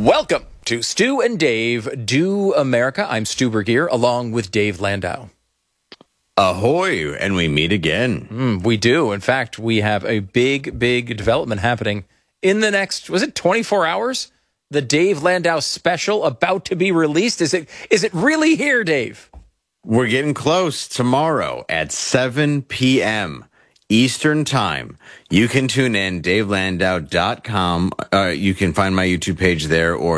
Welcome to Stu and Dave Do America. I'm Stu Burgier, along with Dave Landau. Ahoy, and we meet again. We do. In fact, we have a big development happening in the next, was it 24 hours? The Dave Landau special about to be released. Is it really here, Dave? We're getting close. Tomorrow at 7 p.m. Eastern Time. You can tune in, DaveLandau.com. You can find my YouTube page there, or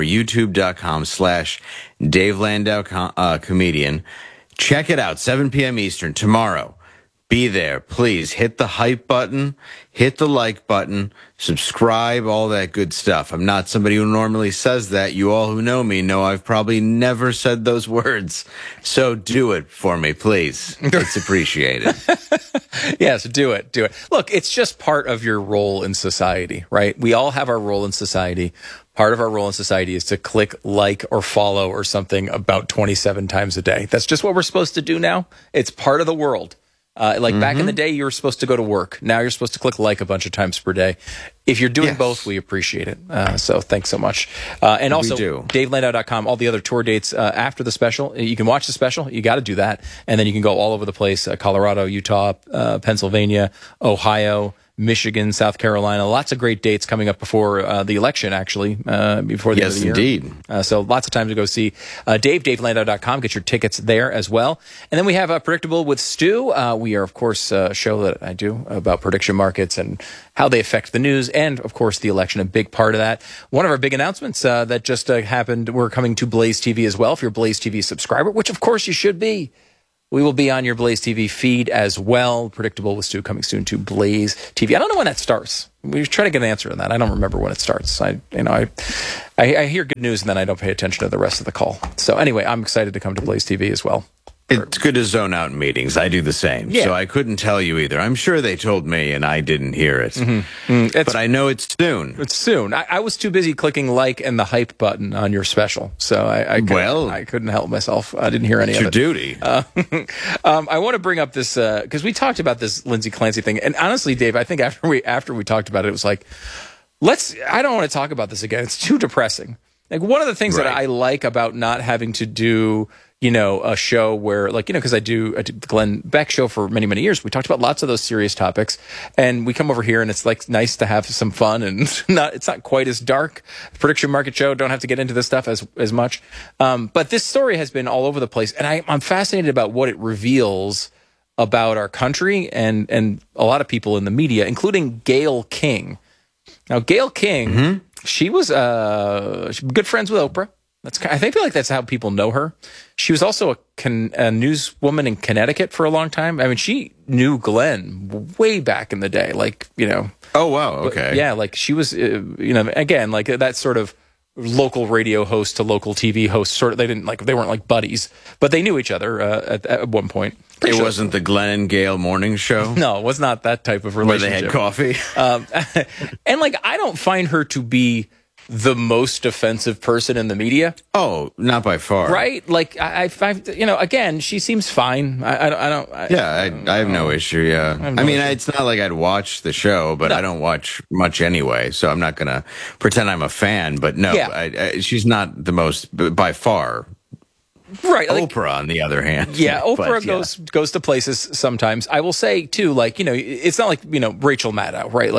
YouTube.com/DaveLandau comedian. Check it out, 7 p.m. Eastern tomorrow. Be there. Please hit the hype button, hit the like button, subscribe, all that good stuff. I'm not somebody who normally says that. You all who know me know I've probably never said those words. So do it for me, please. It's appreciated. Yes, do it. Look, it's just part of your role in society, right? We all have our role in society. Part of our role in society is to click like or follow or something about 27 times a day. That's just what we're supposed to do now. It's part of the world. Back in the day, you were supposed to go to work. Now you're supposed to click like a bunch of times per day. If you're doing both, we appreciate it. So thanks so much. And also, DaveLandau.com, all the other tour dates after the special. You can watch the special. You got to do that. And then you can go all over the place, Colorado, Utah, Pennsylvania, Ohio, Michigan, South Carolina. Lots of great dates coming up before the election, actually, before the end of the year. Yes, indeed. So lots of time to go see DaveLandau.com. Get your tickets there as well. And then we have Predictable with Stu. We are, of course, a show that I do about prediction markets and how they affect the news and, of course, the election, a big part of that. One of our big announcements that just happened, we're coming to Blaze TV as well, if you're a Blaze TV subscriber, which, of course, you should be. We will be on your Blaze TV feed as well. Predictable with Stu coming soon to Blaze TV. I don't know when that starts. We try to get an answer on that. I don't remember when it starts. I hear good news and then I don't pay attention to the rest of the call. So anyway, I'm excited to come to Blaze TV as well. It's good to zone out in meetings. I do the same. Yeah. So I couldn't tell you either. I'm sure they told me and I didn't hear it. But I know it's soon. It's soon. I was too busy clicking like and the hype button on your special. So I couldn't help myself. I didn't hear any of it. It's your duty. I want to bring up this because we talked about this Lindsay Clancy thing. And honestly, Dave, I think after we talked about it, it was like, I don't want to talk about this again. It's too depressing. Like one of the things that I like about not having to do a show where, because I did the Glenn Beck show for many, many years. We talked about lots of those serious topics, and we come over here and it's like nice to have some fun and it's not quite as dark. Prediction market show, don't have to get into this stuff as much. But this story has been all over the place, and I'm fascinated about what it reveals about our country and a lot of people in the media, including Gayle King. Now, Gayle King, she was good friends with Oprah. I feel like that's how people know her. She was also a newswoman in Connecticut for a long time. I mean, she knew Glenn way back in the day, Oh, wow, okay. Yeah, she was, again, like that sort of local radio host to local TV host. They weren't buddies, but they knew each other at one point. It wasn't the Glenn and Gayle morning show? No, it was not that type of relationship. Where they had coffee? And I don't find her to be the most offensive person in the media. Oh, not by far. Right? Again, she seems fine. I have no issue, yeah. It's not like I'd watch the show, but I don't watch much anyway, so I'm not going to pretend I'm a fan, but no, she's not the most, by far. Right. Oprah, on the other hand. Yeah, Oprah goes to places sometimes. I will say, too, it's not like, Rachel Maddow, right?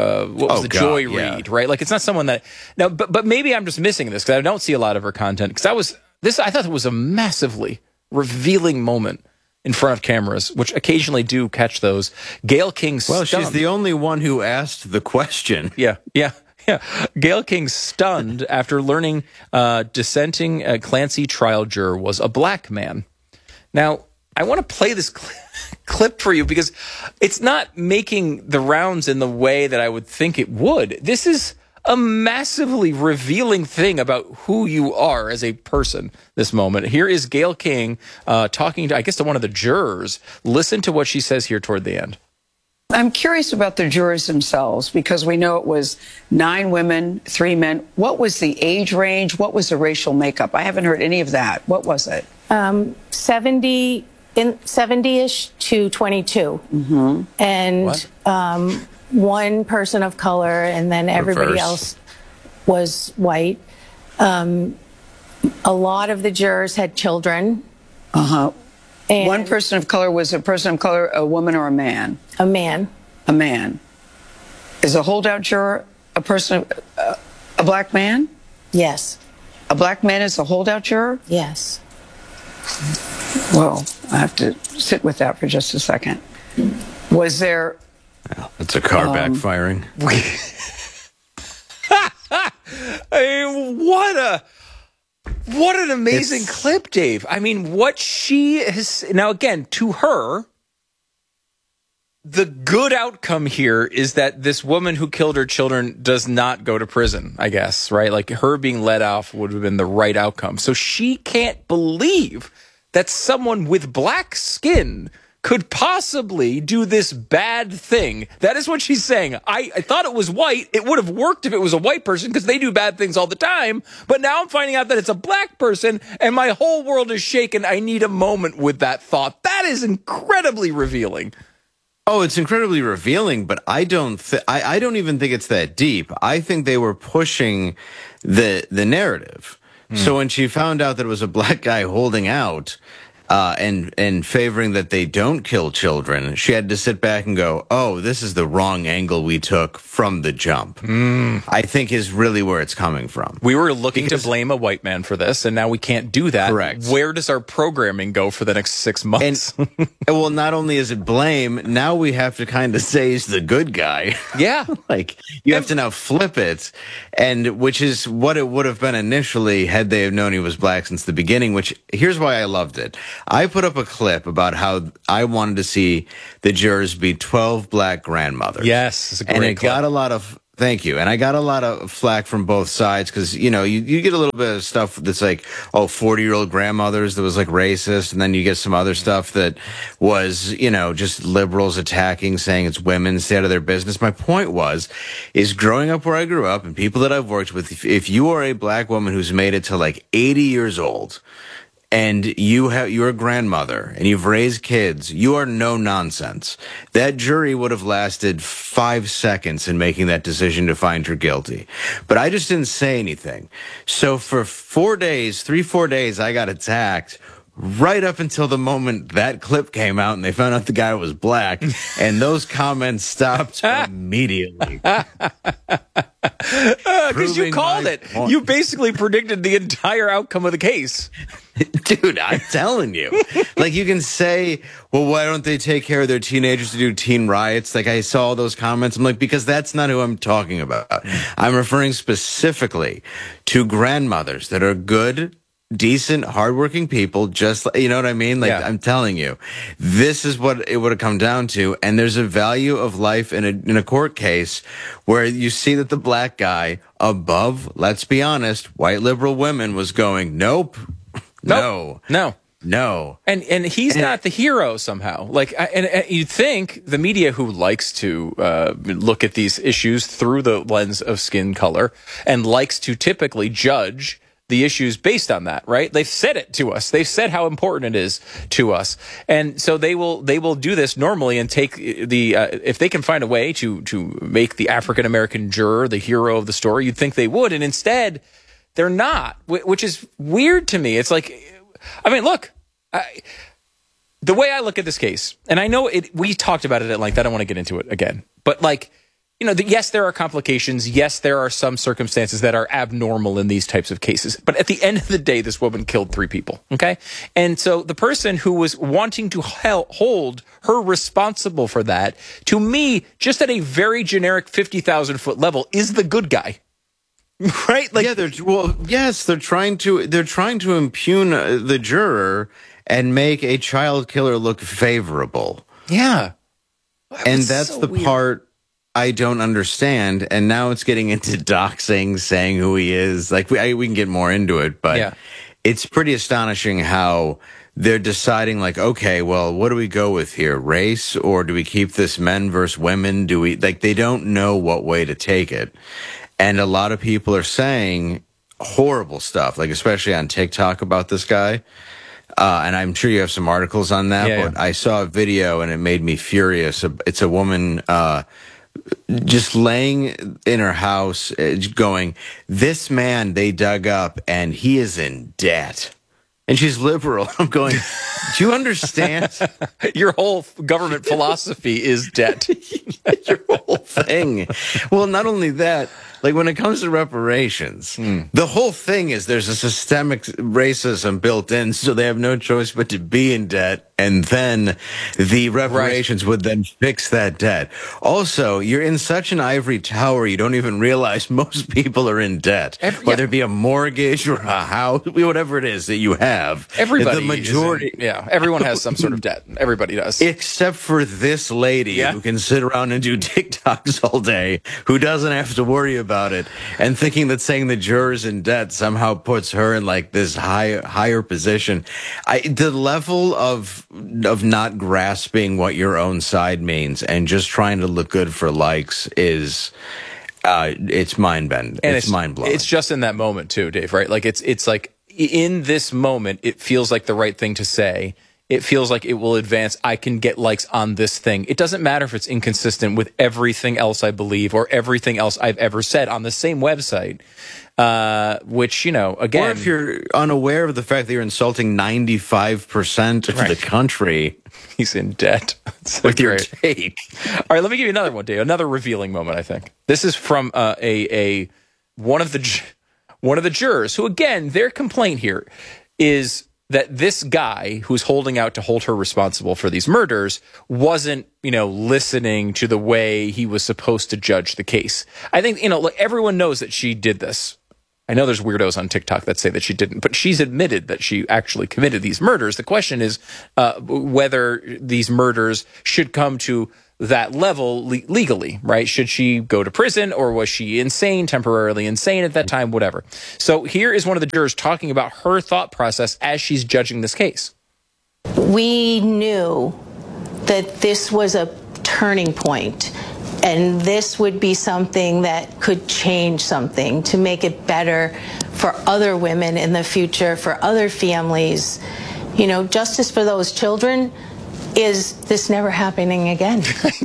Joy Reid, right? It's not someone that... Now, but maybe I'm just missing this because I don't see a lot of her content. Because I thought it was a massively revealing moment in front of cameras, which occasionally do catch those. Gayle King stunned. Well, she's the only one who asked the question. Yeah. Gayle King stunned after learning dissenting Clancy trial juror was a black man. Now, I want to play this clip for you because it's not making the rounds in the way that I would think it would. This is a massively revealing thing about who you are as a person, this moment. Here is Gayle King talking to one of the jurors. Listen to what she says here toward the end. I'm curious about the jurors themselves because we know it was 9 women, 3 men. What was the age range? What was the racial makeup? I haven't heard any of that. What was it? 70-ish to 22. And one person of color, and then everybody else was white. A lot of the jurors had children. Uh-huh. And One person of color was a person of color, a woman or a man? a man. A man. Is a holdout juror a person, a black man? Yes. A black man is a holdout juror? Yes. Well, I have to sit with that for just a second. Was there... It's a car backfiring. I mean, what an amazing clip, Dave. I mean, what she has now, again, to her, the good outcome here is that this woman who killed her children does not go to prison, I guess, right? Like, her being let off would have been the right outcome. So she can't believe that someone with black skin could possibly do this bad thing. That is what she's saying. I thought it was white. It would have worked if it was a white person because they do bad things all the time. But now I'm finding out that it's a black person and my whole world is shaken. I need a moment with that thought. That is incredibly revealing. Oh, it's incredibly revealing, but I don't even think it's that deep. I think they were pushing the narrative. So when she found out that it was a black guy holding out, and favoring that they don't kill children, she had to sit back and go, oh, this is the wrong angle we took from the jump. I think is really where it's coming from. We were looking to blame a white man for this, and now we can't do that. Correct. Where does our programming go for the next 6 months? And well, not only is it blame, now we have to kind of say he's the good guy. Yeah. Like, you have to now flip it, and which is what it would have been initially had they have known he was black since the beginning, which here's why I loved it. I put up a clip about how I wanted to see the jurors be 12 black grandmothers. Yes, it's a great and it clip. got a lot of thank you. And I got a lot of flack from both sides because, you know, you get a little bit of stuff that's like, oh, 40-year-old grandmothers that was like racist. And then you get some other stuff that was, you know, just liberals attacking, saying it's women, stay out of their business. My point is growing up where I grew up and people that I've worked with, if you are a black woman who's made it to like 80 years old, and you're a grandmother and you've raised kids, you are no nonsense. That jury would have lasted 5 seconds in making that decision to find her guilty. But I just didn't say anything. So for 4 days, 4 days, I got attacked right up until the moment that clip came out and they found out the guy was black, and those comments stopped immediately. Because you called it. Point. You basically predicted the entire outcome of the case. Dude, I'm telling you. Like, you can say, well, why don't they take care of their teenagers to do teen riots? Like, I saw those comments. I'm like, because that's not who I'm talking about. I'm referring specifically to grandmothers that are good, decent, hardworking people, just, you know what I mean? Like, Yeah. I'm telling you, this is what it would have come down to. And there's a value of life in a court case where you see that the black guy above, let's be honest, white liberal women was going, nope. No. No. And he's not the hero somehow. Like, and you'd think the media, who likes to look at these issues through the lens of skin color and likes to typically judge the issues based on that, right? They've said it to us. They've said how important it is to us, and so they will do this normally and take the if they can find a way to make the African American juror the hero of the story, you'd think they would, and instead they're not, which is weird to me. It's like, I mean, look, the way I look at this case, and I know we talked about it at length. I don't want to get into it again, but like, you know, yes, there are complications. Yes, there are some circumstances that are abnormal in these types of cases. But at the end of the day, this woman killed 3 people. Okay. And so the person who was wanting to hold her responsible for that, to me, just at a very generic 50,000-foot level, is the good guy. Right? Like, Yeah, they're trying to impugn the juror and make a child killer look favorable. yeah. And that's the part I don't understand. And now it's getting into doxing, saying who he is. Like, we can get more into it, but Yeah. It's pretty astonishing how they're deciding, like, okay, well, what do we go with here? Race, or do we keep this men versus women? They don't know what way to take it. And a lot of people are saying horrible stuff, like especially on TikTok about this guy. And I'm sure you have some articles on that, Yeah, but I saw a video and it made me furious. It's a woman, just laying in her house, going, this man they dug up and he is in debt. And she's liberal. I'm going, do you understand? Your whole government philosophy is debt. Your whole thing. Well, not only that, like when it comes to reparations, the whole thing is there's a systemic racism built in, so they have no choice but to be in debt. And then the reparations would then fix that debt. Also, you're in such an ivory tower, you don't even realize most people are in debt. Whether it be a mortgage or a house, whatever it is that you have. Everybody. The majority. Everyone has some sort of debt. Everybody does. Except for this lady who can sit around and do TikToks all day, who doesn't have to worry about it, and thinking that saying the juror's in debt somehow puts her in like this higher position. The level of not grasping what your own side means and just trying to look good for likes is it's mind-bending. It's mind-blowing. It's just in that moment too, Dave, right? Like it's like in this moment it feels like the right thing to say. It feels like it will advance. I can get likes on this thing. It doesn't matter if it's inconsistent with everything else I believe or everything else I've ever said on the same website. Which, you know, again... Or if you're unaware of the fact that you're insulting 95% of the country. He's in debt. With your take. All right, let me give you another one, Dave. Another revealing moment, I think. This is from one of the jurors who, again, their complaint here is that this guy who's holding out to hold her responsible for these murders wasn't, you know, listening to the way he was supposed to judge the case. I think, you know, look, everyone knows that she did this. I know there's weirdos on TikTok that say that she didn't, but she's admitted that she actually committed these murders. The question is whether these murders should come to that level legally, right? Should she go to prison, or was she insane, temporarily insane at that time, whatever. So here is one of the jurors talking about her thought process as she's judging this case. We knew that this was a turning point, and this would be something that could change something to make it better for other women in the future, for other families. You know, justice for those children. Is this never happening again?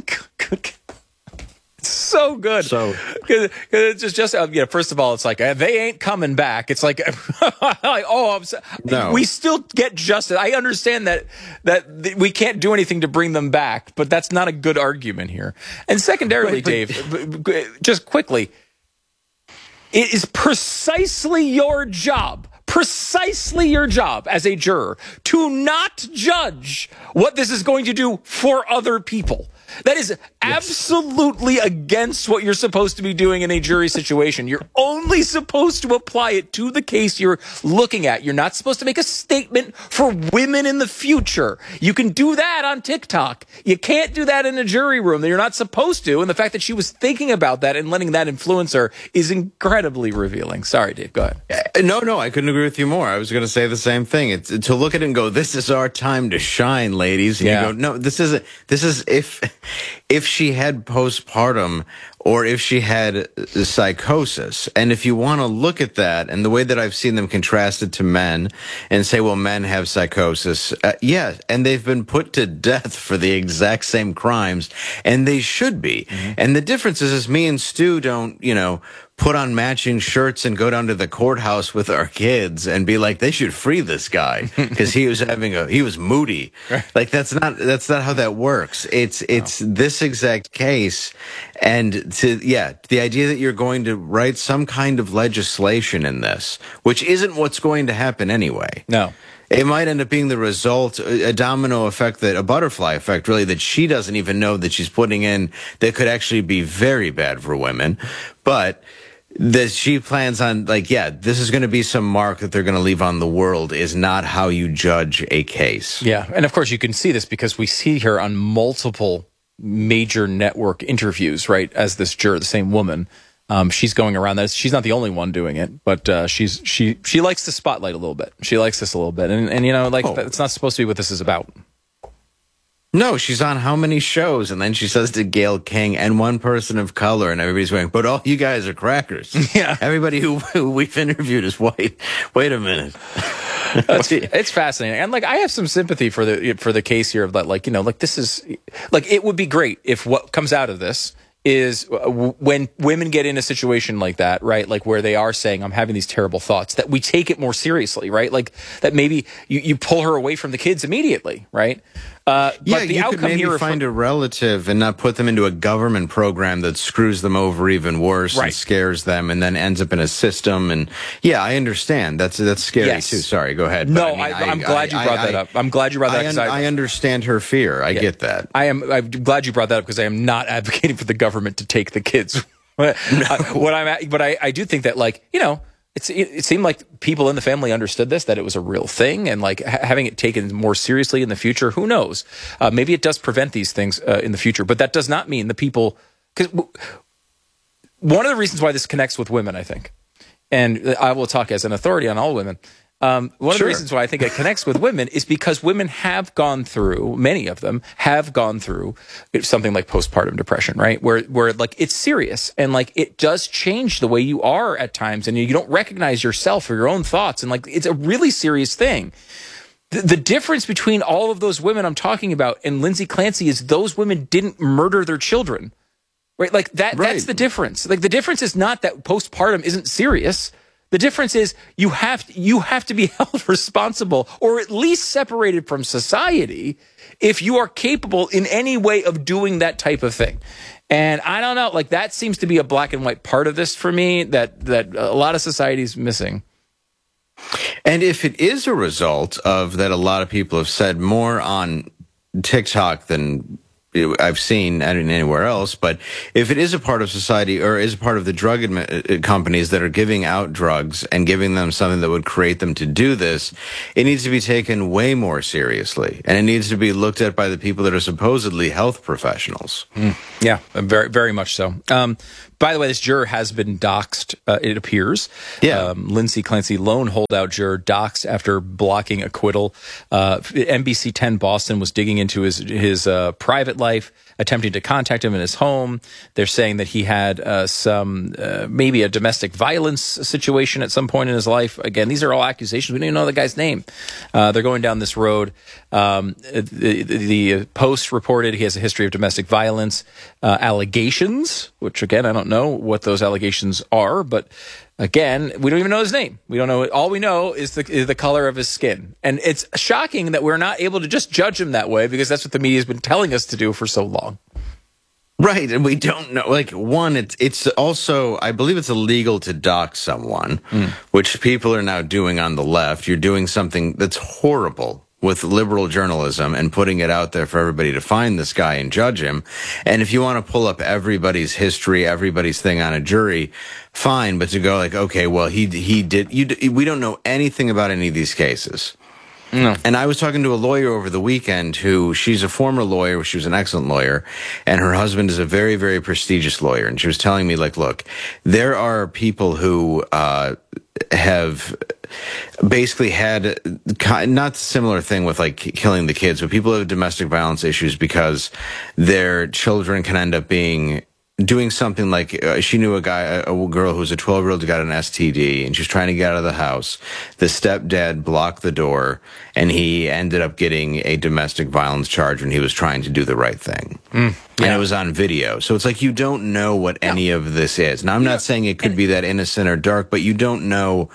So good. So, cause it's just you know, first of all, it's like they ain't coming back. It's like, no. We still get justice. I understand that we can't do anything to bring them back, but that's not a good argument here. And secondarily, Dave, just quickly, it is precisely your job as a juror to not judge what this is going to do for other people. That is absolutely against what you're supposed to be doing in a jury situation. You're only supposed to apply it to the case you're looking at. You're not supposed to make a statement for women in the future. You can do that on TikTok. You can't do that in a jury room. You're not supposed to. And the fact that she was thinking about that and letting that influence her is incredibly revealing. Sorry, Dave. Go ahead. No, I couldn't agree with you more. I was going to say the same thing. It's to look at it and go, this is our time to shine, ladies. And you go, no, this isn't. This is if she had postpartum or if she had psychosis. And if you want to look at that and the way that I've seen them contrasted to men and say, well, men have psychosis. And they've been put to death for the exact same crimes, and they should be. Mm-hmm. And the difference is me and Stu don't, put on matching shirts and go down to the courthouse with our kids and be like, they should free this guy because he was moody. Like that's not how that works. It's this exact case. And the idea that you're going to write some kind of legislation in this, which isn't what's going to happen anyway. No. It might end up being the result, a domino effect, a butterfly effect, really, that she doesn't even know that she's putting in that could actually be very bad for women. But that she plans on, this is going to be some mark that they're going to leave on the world is not how you judge a case. Yeah. And of course, you can see this because we see her on multiple major network interviews, right, as this juror, the same woman. She's going around that. She's not the only one doing it, but she likes the spotlight a little bit. She likes this a little bit, and it's not supposed to be what this is about. No, she's on how many shows, and then she says to Gayle King and one person of color, and everybody's going, but all you guys are crackers. Yeah, everybody who we've interviewed is white. Wait a minute. It's fascinating, and I have some sympathy for the case here of that. This is it would be great if what comes out of this is when women get in a situation like that, right? Like where they are saying, I'm having these terrible thoughts, that we take it more seriously, right? Like that maybe you pull her away from the kids immediately, right? But the you outcome could maybe here find a relative and not put them into a government program that screws them over even worse and scares them and then ends up in a system. And yeah, I understand. That's scary too. Sorry, go ahead. No, I'm glad you brought that up. I'm glad you brought that up. I understand her fear. I get that. I'm glad you brought that up because I am not advocating for the government to take the kids. But I do think that, like, you know, it seemed like people in the family understood this, that it was a real thing, and like having it taken more seriously in the future. Who knows? Maybe it does prevent these things in the future, but that does not mean the people. Because one of the reasons why this connects with women, I think, and I will talk as an authority on all women. One of the reasons why I think it connects with women is because women have gone through, many of them have gone through something like postpartum depression, right? Where like it's serious and like it does change the way you are at times, and you don't recognize yourself or your own thoughts, and like it's a really serious thing. The difference between all of those women I'm talking about and Lindsay Clancy is those women didn't murder their children, right? Like that's the difference. Like the difference is not that postpartum isn't serious. The difference is you have to be held responsible or at least separated from society if you are capable in any way of doing that type of thing. And I don't know, like that seems to be a black and white part of this for me that a lot of society is missing. And if it is a result of that, a lot of people have said more on TikTok than I've seen anywhere else, but if it is a part of society or is a part of the drug companies that are giving out drugs and giving them something that would create them to do this, it needs to be taken way more seriously, and it needs to be looked at by the people that are supposedly health professionals. Yeah, very, very much so. By the way, this juror has been doxxed, it appears. Yeah. Lindsay Clancy, lone holdout juror, doxxed after blocking acquittal. NBC 10 Boston was digging into his private life, attempting to contact him in his home. They're saying that he had maybe a domestic violence situation at some point in his life. Again, these are all accusations. We don't even know the guy's name. They're going down this road. The Post reported he has a history of domestic violence, allegations, which again, I don't know what those allegations are, but again, we don't even know his name. We don't know. All we know is the color of his skin. And it's shocking that we're not able to just judge him that way, because that's what the media has been telling us to do for so long. Right, and we don't know. Like, one, it's also, I believe it's illegal to dox someone, which people are now doing on the left. You're doing something that's horrible with liberal journalism and putting it out there for everybody to find this guy and judge him. And if you want to pull up everybody's history, everybody's thing on a jury, fine. But to go like, okay, well, he did. We don't know anything about any of these cases. No. And I was talking to a lawyer over the weekend she's a former lawyer. She was an excellent lawyer, and her husband is a very, very prestigious lawyer. And she was telling me, like, look, there are people who have basically had not similar thing with like killing the kids, but people have domestic violence issues because their children can end up doing something like she knew a girl who was a 12-year-old who got an STD, and she was trying to get out of the house. The stepdad blocked the door, and he ended up getting a domestic violence charge when he was trying to do the right thing. And it was on video. So it's like you don't know what any of this is. Now, I'm not saying it could be that innocent or dark, but you don't know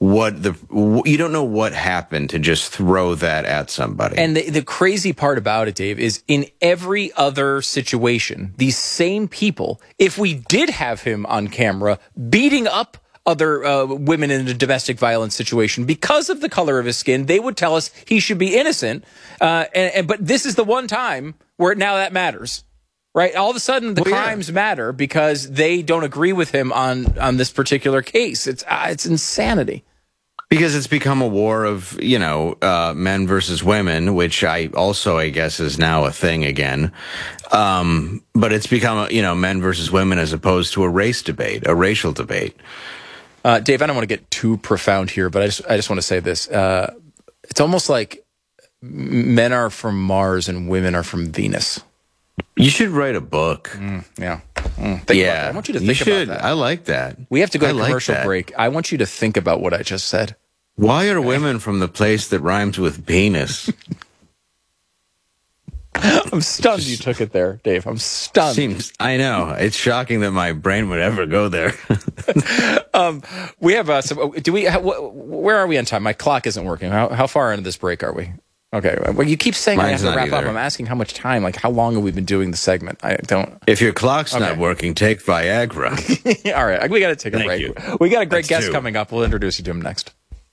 what happened to just throw that at somebody. And the crazy part about it, Dave, is in every other situation, these same people, if we did have him on camera beating up other women in a domestic violence situation because of the color of his skin, they would tell us he should be innocent. But this is the one time where now that matters. Right, all of a sudden the crimes matter because they don't agree with him on this particular case. It's insanity. Because it's become a war of, men versus women, which I guess is now a thing again. But it's become, men versus women as opposed to a race debate, a racial debate. Dave, I don't want to get too profound here, but I just want to say this. It's almost like men are from Mars and women are from Venus. You should write a book. Think about that. I want you to think about that. I like that. We have to go to commercial break. I want you to think about what I just said. Why are women from the place that rhymes with penis? I'm stunned you took it there, Dave. I'm stunned. I know. It's shocking that my brain would ever go there. We have some. Where are we on time? My clock isn't working. How far into this break are we? Okay. Well, you keep saying I have to wrap up. I'm asking how much time. Like, how long have we been doing the segment? I don't. If your clock's not working, take Viagra. All right. We got to take a break. We got a great guest coming up. We'll introduce you to him next.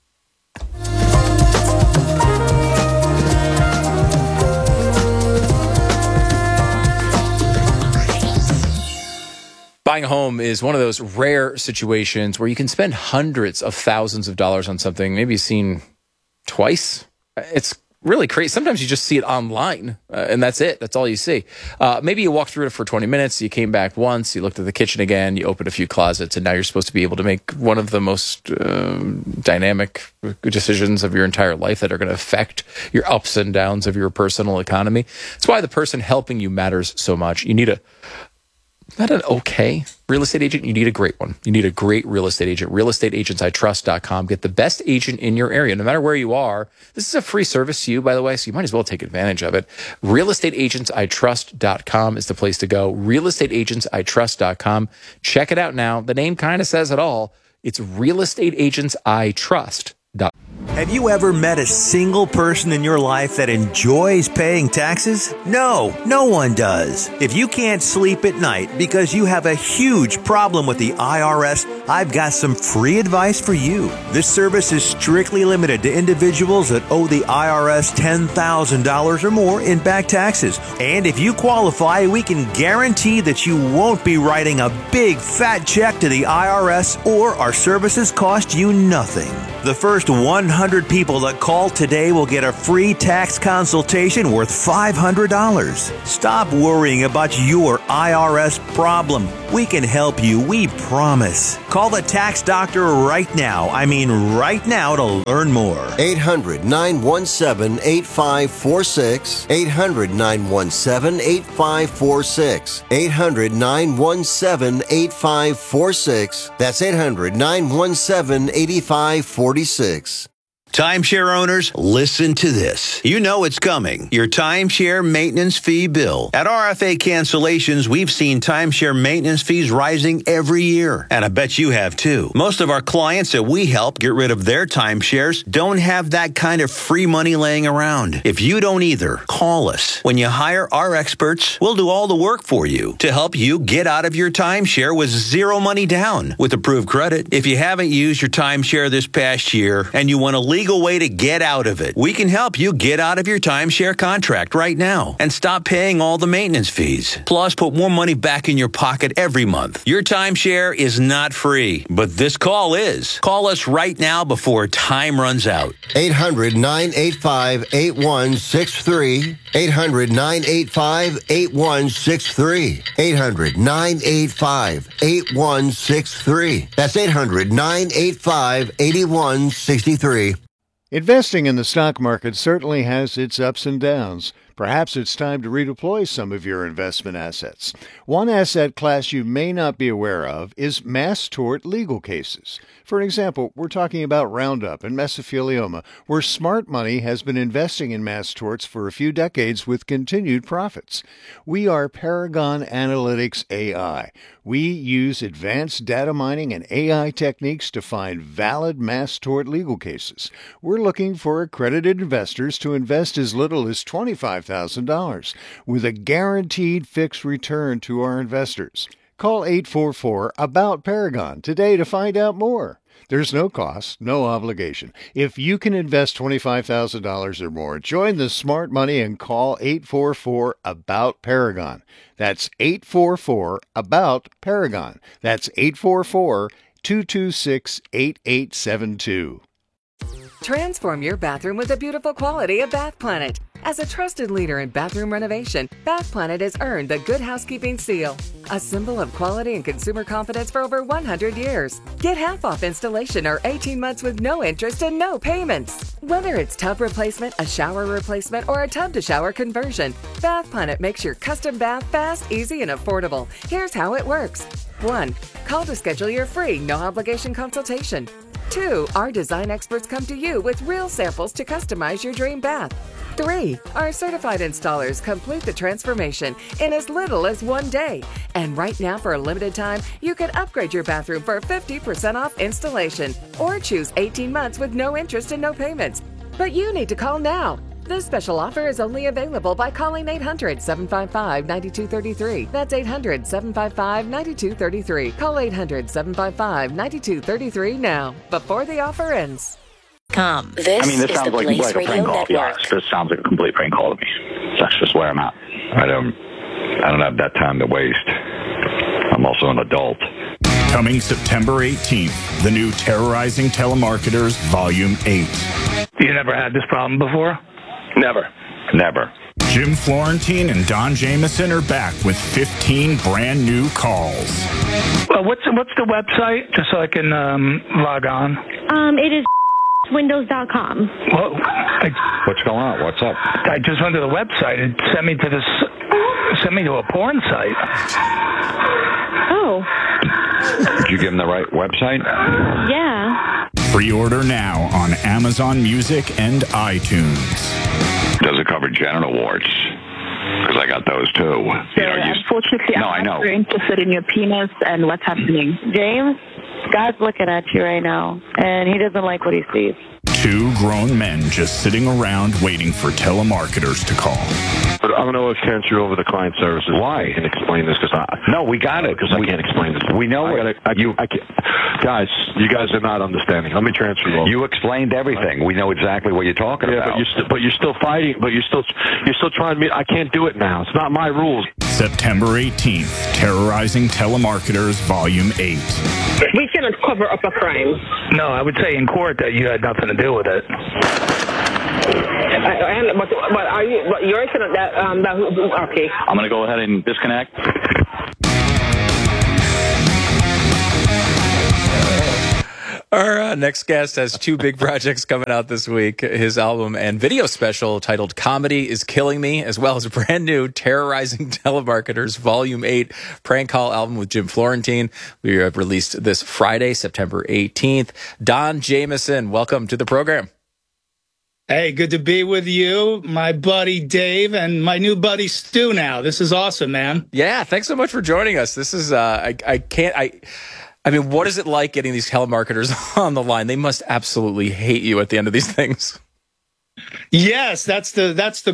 Buying a home is one of those rare situations where you can spend hundreds of thousands of dollars on something maybe you've seen twice. It's really crazy. Sometimes you just see it online, and that's it. That's all you see. Maybe you walked through it for 20 minutes, you came back once, you looked at the kitchen again, you opened a few closets, and now you're supposed to be able to make one of the most dynamic decisions of your entire life that are going to affect your ups and downs of your personal economy. That's why the person helping you matters so much. You need not an okay real estate agent. You need a great one. You need a great real estate agent. realestateagentsitrust.com. Get the best agent in your area, no matter where you are. This is a free service to you, by the way, so you might as well take advantage of it. realestateagentsitrust.com is the place to go. realestateagentsitrust.com. Check it out now. The name kind of says it all. It's realestateagentsitrust.com. Have you ever met a single person in your life that enjoys paying taxes? No, no one does. If you can't sleep at night because you have a huge problem with the IRS, I've got some free advice for you. This service is strictly limited to individuals that owe the IRS $10,000 or more in back taxes. And if you qualify, we can guarantee that you won't be writing a big fat check to the IRS, or our services cost you nothing. The first 100 people that call today will get a free tax consultation worth $500. Stop worrying about your IRS problem. We can help you, we promise. Call the tax doctor right now. I mean right now to learn more. 800-917-8546. 800-917-8546. 800-917-8546. That's 800-917-8546. Timeshare owners, listen to this. You know it's coming. Your timeshare maintenance fee bill. At RFA Cancellations, we've seen timeshare maintenance fees rising every year. And I bet you have too. Most of our clients that we help get rid of their timeshares don't have that kind of free money laying around. If you don't either, call us. When you hire our experts, we'll do all the work for you to help you get out of your timeshare with zero money down with approved credit. If you haven't used your timeshare this past year and you want to legal way to get out of it, we can help you get out of your timeshare contract right now and stop paying all the maintenance fees. Plus, put more money back in your pocket every month. Your timeshare is not free, but this call is. Call us right now before time runs out. 800-985-8163. 800-985-8163. 800-985-8163. That's 800-985-8163. Investing in the stock market certainly has its ups and downs. Perhaps it's time to redeploy some of your investment assets. One asset class you may not be aware of is mass tort legal cases. For example, we're talking about Roundup and mesothelioma, where smart money has been investing in mass torts for a few decades with continued profits. We are Paragon Analytics AI. We use advanced data mining and AI techniques to find valid mass tort legal cases. We're looking for accredited investors to invest as little as $25,000 with a guaranteed fixed return to our investors. Call 844-ABOUT-PARAGON today to find out more. There's no cost, no obligation. If you can invest $25,000 or more, join the smart money and call 844-ABOUT-PARAGON. That's 844-ABOUT-PARAGON. That's 844-226-8872. Transform your bathroom with the beautiful quality of Bath Planet. As a trusted leader in bathroom renovation, Bath Planet has earned the Good Housekeeping seal, a symbol of quality and consumer confidence for over 100 years. Get half off installation or 18 months with no interest and no payments. Whether it's tub replacement, a shower replacement, or a tub-to-shower conversion, Bath Planet makes your custom bath fast, easy, and affordable. Here's how it works. 1. Call to schedule your free, no-obligation consultation. 2. Our design experts come to you with real samples to customize your dream bath. 3. Our certified installers complete the transformation in as little as 1 day. And right now, for a limited time, you can upgrade your bathroom for 50% off installation or choose 18 months with no interest and no payments. But you need to call now. This special offer is only available by calling 800-755-9233. That's 800-755-9233. Call 800-755-9233 now, before the offer ends. This sounds like a prank call. Yes, this sounds like a complete prank call to me. That's just where I'm at. I don't have that time to waste. I'm also an adult. Coming September 18th, the new Terrorizing Telemarketers Volume 8. You never had this problem before? Never. Jim Florentine and Don Jameson are back with 15 brand new calls. What's the website, just so I can log on? It is windows.com. Well, What's going on? What's up? I just went to the website and sent me to a porn site. Oh. Did you give them the right website? Yeah. Pre-order now on Amazon Music and iTunes. Does it cover genital warts? Because I got those too. Unfortunately, I'm not very interested in your penis and what's happening. James, God's looking at you right now, and he doesn't like what he sees. 2 grown men just sitting around waiting for telemarketers to call. But I'm going to transfer you over to client services. Why? I can explain this because No, we got it. Because I can't explain this. We know it. Guys, you guys are not understanding. Let me transfer you over. You explained everything. We know exactly what you're talking about. But you're still fighting. But you're still trying to. I can't do it now. It's not my rules. September 18th, Terrorizing Telemarketers Volume 8. We cannot cover up a crime. No, I would say in court that you had nothing to do with it. But are you? But you're saying that. Okay. I'm going to go ahead and disconnect. Our next guest has 2 big projects coming out this week. His album and video special titled Comedy is Killing Me, as well as a brand new Terrorizing Telemarketers Volume 8 prank call album with Jim Florentine. We have released this Friday, September 18th. Don Jameson, welcome to the program. Hey, good to be with you, my buddy Dave, and my new buddy Stu now. This is awesome, man. Yeah, thanks so much for joining us. This is, I mean, what is it like getting these telemarketers on the line? They must absolutely hate you at the end of these things. Yes, that's the